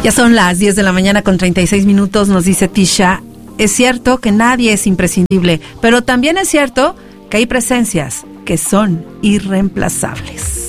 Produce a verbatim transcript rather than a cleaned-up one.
Ya son las diez de la mañana con treinta y seis minutos, nos dice Tisha. Es cierto que nadie es imprescindible, pero también es cierto que hay presencias que son irreemplazables.